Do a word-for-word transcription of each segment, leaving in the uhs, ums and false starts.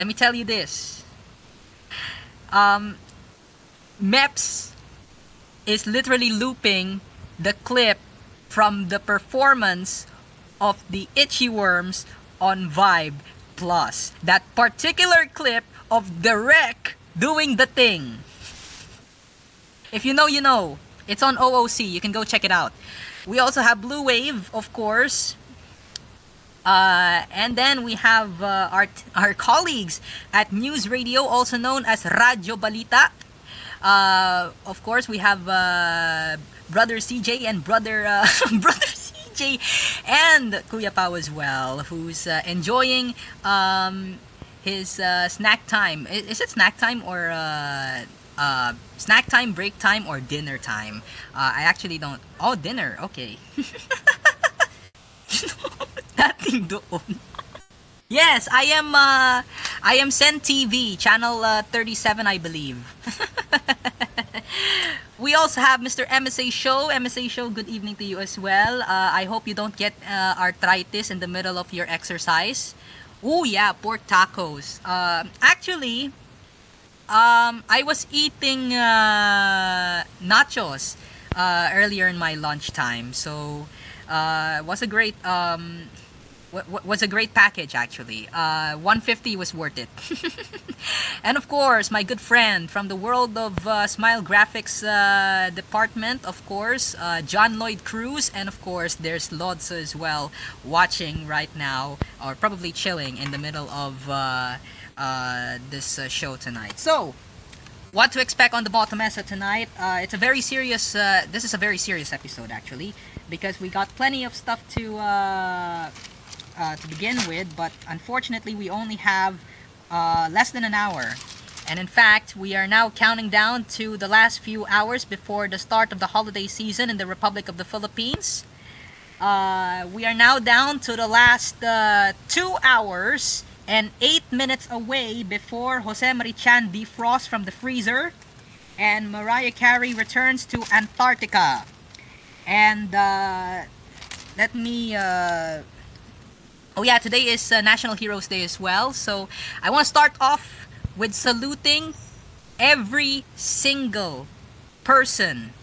Let me tell you this. Um, Meps is literally looping the clip from the performance of the Itchy Worms on Vibe Plus. That particular clip of the wreck doing the thing. If you know, you know. It's on O O C. You can go check it out. We also have Blue Wave, of course. Uh, and then we have uh, our, our colleagues at News Radio, also known as Radyo Balita. Uh, of course, we have uh, Brother C J and Brother uh, Brother C J and Kuya Pao as well, who's uh, enjoying um, his uh, snack time. Is, is it snack time or uh, uh, snack time, break time, or dinner time? Uh, I actually don't. Oh, dinner. Okay. Dating doon. Yes, I am. Uh, I am Sen T V channel uh, thirty-seven, I believe. We also have Mister M S A Show. M S A Show, good evening to you as well. Uh, I hope you don't get uh, arthritis in the middle of your exercise. Oh yeah, pork tacos. Uh, actually, um, I was eating uh, nachos uh, earlier in my lunchtime, so uh, it was a great um, w- was a great package actually. Uh, one fifty was worth it. And of course, my good friend from the world of uh, Smile Graphics uh, department, of course, uh, John Lloyd Cruz, and of course, there's Lodsa as well, watching right now, or probably chilling in the middle of uh, uh, this uh, show tonight. So, what to expect on the Bottom Mesa tonight? Uh, it's a very serious. Uh, this is a very serious episode actually, because we got plenty of stuff to uh, uh, to begin with, but unfortunately, we only have uh, less than an hour. And in fact, we are now counting down to the last few hours before the start of the holiday season in the Republic of the Philippines. Uh, we are now down to the last uh, two hours and eight minutes away before Jose Marichan defrosts from the freezer and Mariah Carey returns to Antarctica. And uh, let me. Uh, oh, yeah, today is uh, National Heroes Day as well. So I want to start off with saluting every single person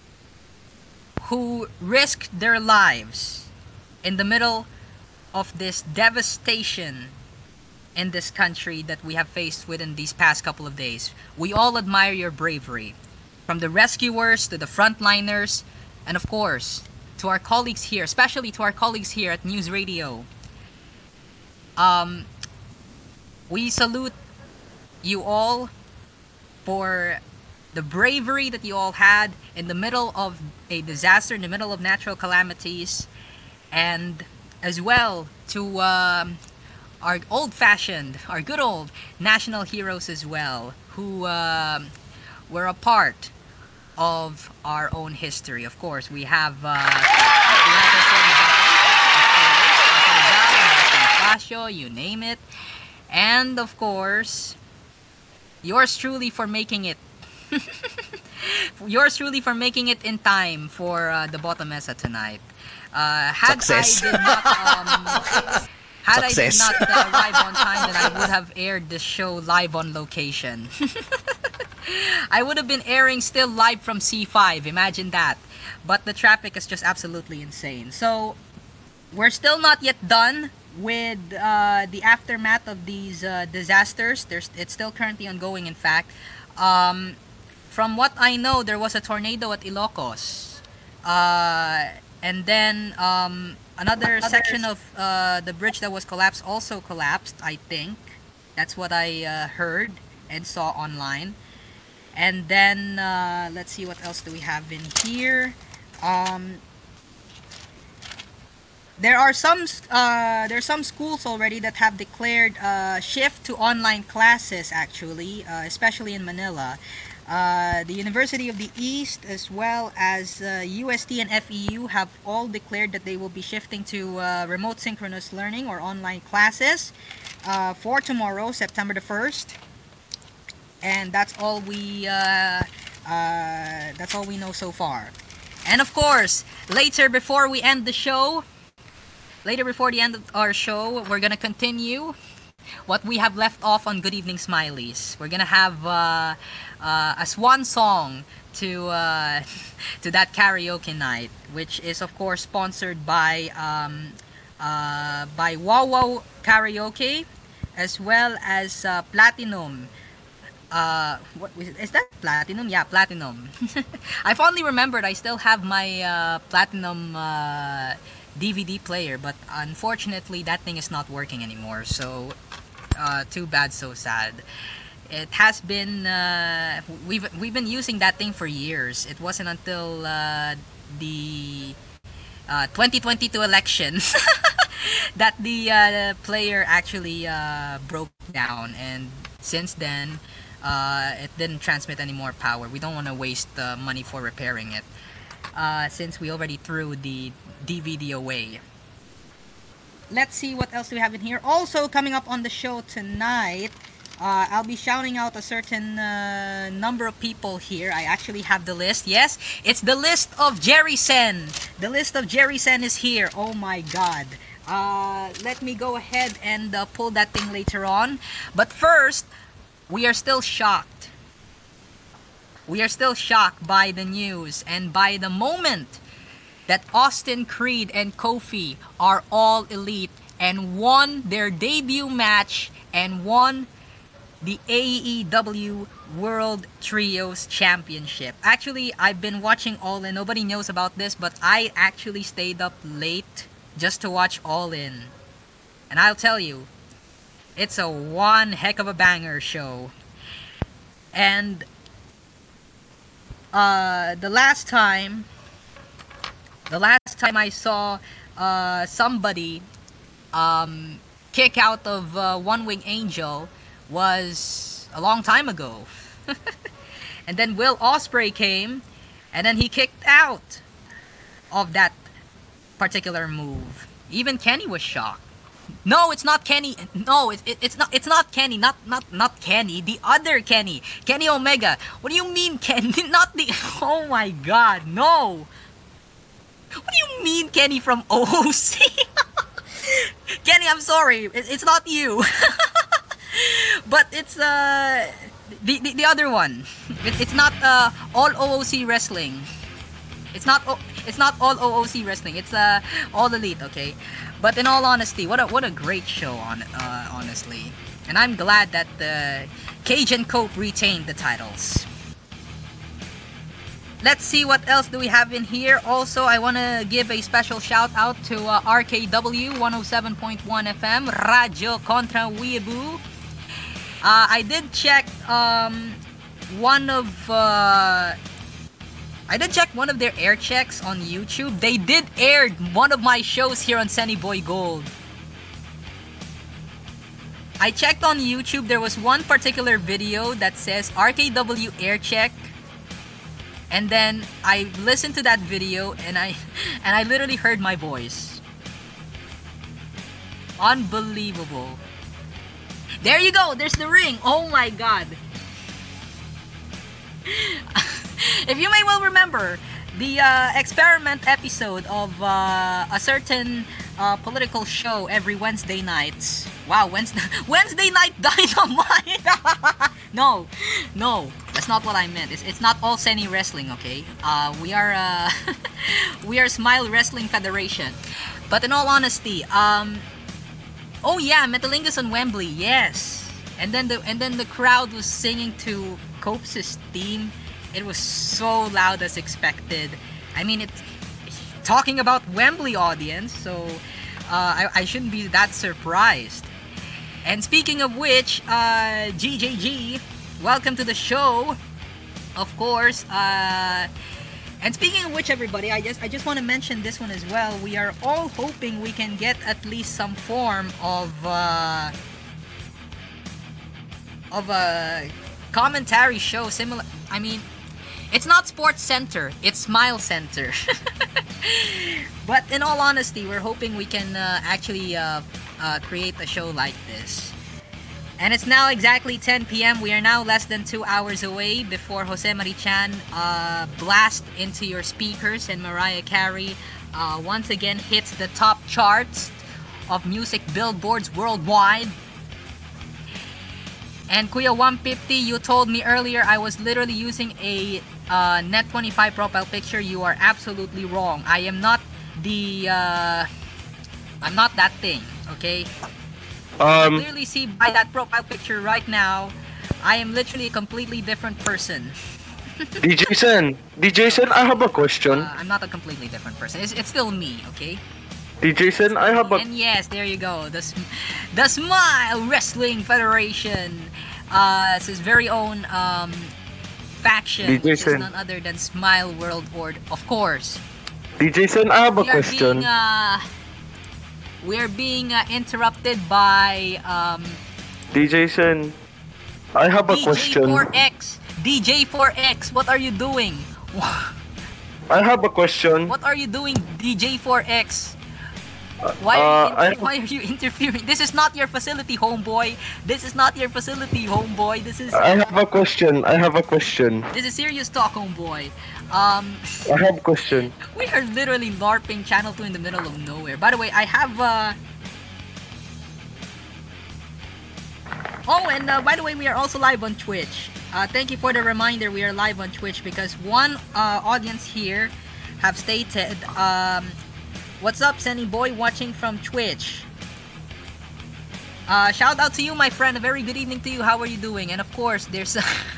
who risked their lives in the middle of this devastation in this country that we have faced within these past couple of days. We all admire your bravery. From the rescuers to the frontliners, and of course, to our colleagues here, especially to our colleagues here at News Radio. Um, we salute you all for the bravery that you all had in the middle of a disaster, in the middle of natural calamities, and as well to um, our old-fashioned, our good old national heroes as well, who um, were a part of our own history. Of course, we have uh, we have Rizal, you name it, and of course, yours truly for making it. Yours truly for making it in time for uh, the Bottom Mesa tonight. Uh, had Success. I did not, um, had Success. I did not uh, arrive on time, then I would have aired this show live on location. I would have been airing still live from C five. Imagine that. But the traffic is just absolutely insane. So we're still not yet done with uh, the aftermath of these uh, disasters. There's, it's still currently ongoing. In fact, um, from what I know, there was a tornado at Ilocos. Uh, and then um, another Others. section of uh, the bridge that was collapsed also collapsed, I think. That's what I uh, heard and saw online. And then, uh, let's see what else do we have in here. Um, there are some uh, there are some schools already that have declared uh, shift to online classes, actually, uh, especially in Manila. Uh, the University of the East, as well as uh, U S T and F E U, have all declared that they will be shifting to uh, remote synchronous learning or online classes uh, for tomorrow, September the first. And that's all we uh, uh, that's all we know so far. And of course, later before we end the show, later before the end of our show, we're gonna continue what we have left off on Good Evening Smileys. We're gonna have uh, uh, a swan song to uh, to that karaoke night, which is of course sponsored by um, uh, by Wow Wow Karaoke, as well as uh, Platinum. Uh, what is that? Platinum? Yeah, Platinum. I fondly remembered I still have my uh, Platinum uh, D V D player, but unfortunately that thing is not working anymore. So, uh, too bad, so sad. It has been uh, we've we've been using that thing for years. It wasn't until uh, the uh, twenty twenty-two elections that the uh, player actually uh, broke down, and since then uh, it didn't transmit any more power. We don't want to waste uh, money for repairing it, uh, since we already threw the D V D away. Let's see what else do we have in here. Also coming up on the show tonight, uh, I'll be shouting out a certain uh, number of people here. I actually have the list. Yes, it's the list of Jerry Sen. The list of Jerry Sen is here. Oh my god. Uh, let me go ahead and uh, pull that thing later on. But first, we are still shocked. We are still shocked by the news and by the moment that Austin Creed and Kofi are all elite and won their debut match and won the A E W World Trios Championship. Actually, I've been watching All In. Nobody knows about this, but I actually stayed up late just to watch All In. And I'll tell you, it's a one heck of a banger show. And uh, the last time, the last time I saw uh, somebody um, kick out of uh, One Wing Angel was a long time ago. And then Will Ospreay came, and then he kicked out of that particular move. Even Kenny was shocked. No, it's not Kenny. No, it, it, it's not. It's not Kenny. Not not not Kenny. The other Kenny. Kenny Omega. What do you mean, Kenny? Not the. Oh my God, no. What do you mean, Kenny from O O C? Kenny, I'm sorry. It, it's not you. But it's uh the the, the other one. It, it's not uh all O O C wrestling. It's not o- it's not all O O C wrestling. It's uh all elite, okay? But in all honesty, what a what a great show on uh honestly. And I'm glad that the Cage and Cope retained the titles. Let's see what else do we have in here. Also, I want to give a special shout out to uh, R K W one oh seven point one F M, Radio Contra Weeaboo. Uh, I did check um, one of uh, I did check one of their air checks on YouTube. They did air one of my shows here on Sunny Boy Gold. I checked on YouTube. There was one particular video that says R K W air check. And then I listened to that video and I and I literally heard my voice. Unbelievable. There you go. There's the ring. Oh my God. If you may well remember the uh, experiment episode of uh, a certain uh, political show every Wednesday nights. Wow, Wednesday Wednesday night Dynamite. No, no, that's not what I meant. It's, it's not all Senny Wrestling, okay? Uh, we are uh, we are Smile Wrestling Federation. But in all honesty, um, oh yeah, Metalingus on Wembley, yes. And then the and then the crowd was singing to Cope's theme. It was so loud as expected. I mean, it's talking about Wembley audience, so uh, I, I shouldn't be that surprised. And speaking of which, uh, G J G, welcome to the show. Of course. Uh, and speaking of which, everybody, I just I just want to mention this one as well. We are all hoping we can get at least some form of uh, of a commentary show similar. I mean, it's not Sports Center, it's Smile Center. But in all honesty, we're hoping we can uh, actually uh, uh, create a show like this. And it's now exactly ten p.m. We are now less than two hours away before Jose Marichan uh, blast into your speakers and Mariah Carey uh, once again hits the top charts of music billboards worldwide. And Kuya one fifty, you told me earlier I was literally using a uh, Net twenty-five profile picture. You are absolutely wrong. I am not the uh, I'm not that thing, okay? Um, You clearly see by that profile picture right now, I am literally a completely different person. D J Sen, D J Sen, I have a question. Uh, I'm not a completely different person. It's, it's still me, okay? D J Sen, I have a And yes, there you go. The, Sm- the Smile Wrestling Federation. Uh, it's his very own um, faction, D J which is Sen. none other than Smile World Order. Of course. D J Sen, I have a We are question. being, uh, we are being uh, interrupted by um, D J Sen, I have a D J question. four X. D J four X, what are you doing? I have a question. What are you doing, D J four X? Why are, Uh, you, I- why are you interfering? This is not your facility, homeboy. This is not your facility, homeboy. This is I have a question. I have a question. this is serious talk, homeboy. Um, I have a question. we are literally LARPing Channel two in the middle of nowhere. By the way, I have uh. Oh, and uh, by the way, we are also live on Twitch. Uh, thank you for the reminder. We are live on Twitch because one uh, audience here have stated, um, "What's up, Sunny Boy, watching from Twitch?" Uh, shout out to you, my friend. A very good evening to you. How are you doing? And of course, there's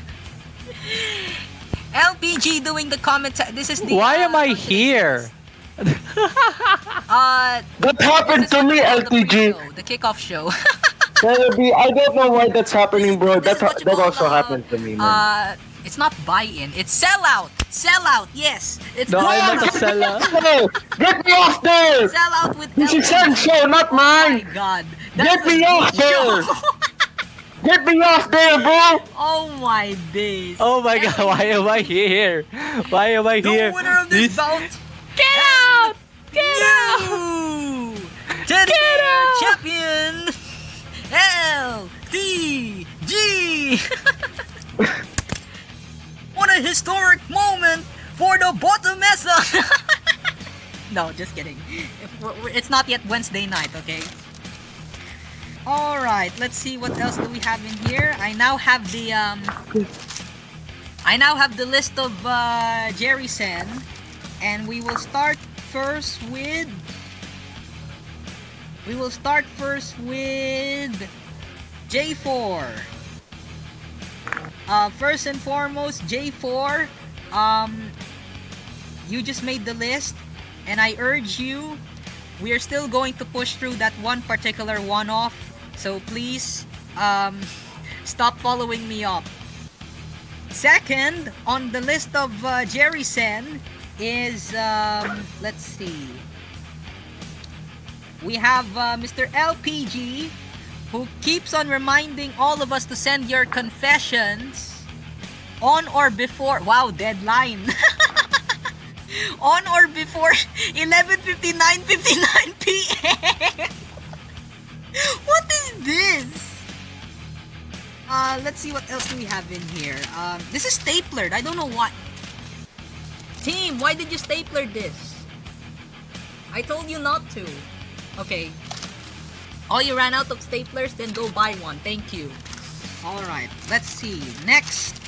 L P G doing the comment. This is the. Why uh, am I how should say here? this? Uh, That happened this is to what me, you call L P G. The, pre-show, the kickoff show. Therapy, I don't know why that's happening, bro. This That is what you that call, also uh, happened to me, man. Uh, it's not buy-in. It's sell-out. Sell-out. Yes. It's No, I'm sell-out. a seller. Hey, get me off there! Sell-out with This is L P G. Sen's show, not Oh my mine. God. Get That's me a off good there. show. Get me off there, bro. Oh my days. Oh my god, why am I here? Why am I The here? winner of this This- bout. Get out! Get out! You! Teddy Get Bear out! Champion L T G. What a historic moment for the bottom mesa. No, just kidding. If we're- we're- It's not yet Wednesday night, okay? All right, let's see what else do we have in here. I now have the um I now have the list of uh, Jerry Sen, and we will start first with we will start first with J four. Uh, first and foremost, J four, um, you just made the list, and I urge you, we are still going to push through that one particular one-off, so please, um, stop following me up. Second, on the list of uh, Jerry Sen is, um, let's see, we have uh, Mister L P G, who keeps on reminding all of us to send your confessions on or before, wow, deadline. On or before eleven fifty-nine fifty-nine p.m. What is this? Uh, let's see what else do we have in here. Um, this is staplered. I don't know what. Team, why did you stapler this? I told you not to. Okay. Oh, you ran out of staplers? Then go buy one. Thank you. Alright, let's see. Next.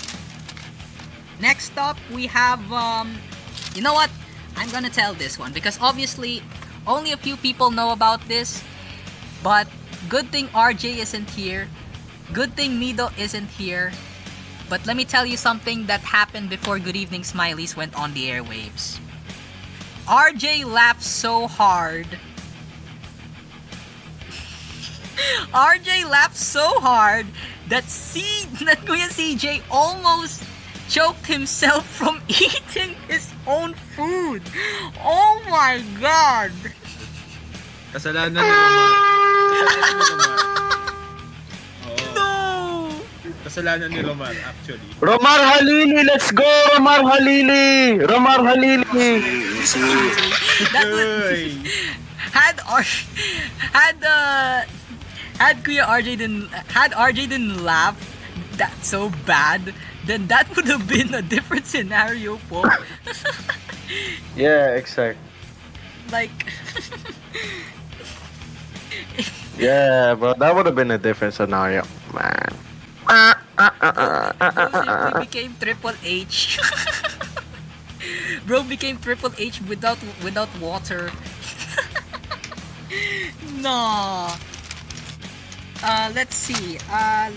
Next up, we have, um... you know what? I'm gonna tell this one because obviously only a few people know about this. But good thing R J isn't here. Good thing Mido isn't here. But let me tell you something that happened before Good Evening Smileys went on the airwaves. R J laughed so hard. R J laughed so hard that C that Kuya C J almost choked himself from eating his own food. Oh my god. Kasalanan ni Romar. Kasalanan ni Romar. Oo. No. Kasalanan ni Romar, actually. Romar Halili, let's go! Romar Halili! Romar Halili! That was, Uy! had R had uh had Kuya R J didn't had R J didn't laugh that so bad, then that would have been a different scenario po. Yeah, exact. Like Yeah, bro, that would have been a different scenario, man. became Triple H. Bro became Triple H without without water. No. Uh, let's see. Uh,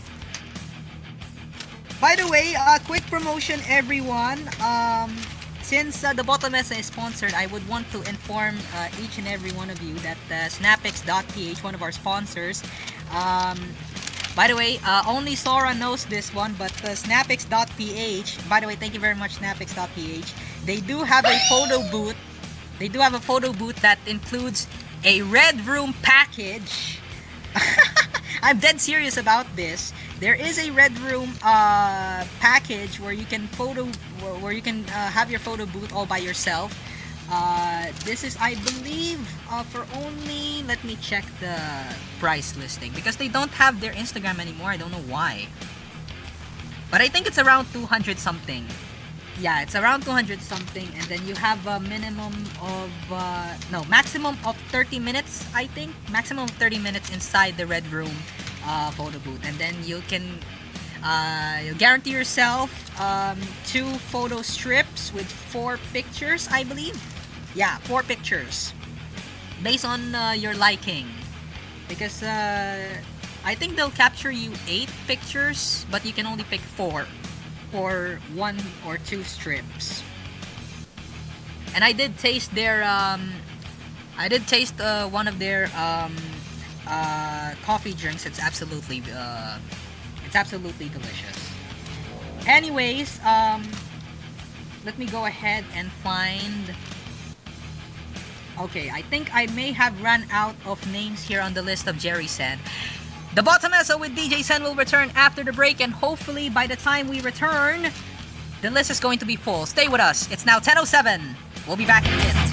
by the way, uh, quick promotion, everyone. Um, since uh, the Bottom Mesa is sponsored, I would want to inform uh, each and every one of you that uh, Snapix dot p h, one of our sponsors, um, by the way, uh, only Sora knows this one, but uh, Snapix dot p h, by the way, thank you very much, Snapix dot p h, they do have a photo booth. They do have a photo booth that includes a Red Room package. I'm dead serious about this. There is a Red Room uh, package where you can photo, where you can uh, have your photo booth all by yourself. Uh, this is, I believe, uh, for only, let me check the price listing, because they don't have their Instagram anymore. I don't know why, but I think it's around two hundred something. Yeah, it's around two hundred something, and then you have a minimum of uh, no, maximum of thirty minutes. I think maximum of thirty minutes inside the Red Room uh, photo booth, and then you can uh, you guarantee yourself um, two photo strips with four pictures, I believe. Yeah, four pictures based on uh, your liking, because uh, I think they'll capture you eight pictures, but you can only pick four or one or two strips. And I did taste their um I did taste uh, one of their um uh coffee drinks. It's absolutely uh it's absolutely delicious. Anyways, um let me go ahead and find. Okay, I think I may have run out of names here on the list of Jerry Sen. The Bottom Mesa with D J Sen will return after the break, and hopefully by the time we return, the list is going to be full. Stay with us. It's now ten oh seven. We'll be back in a minute.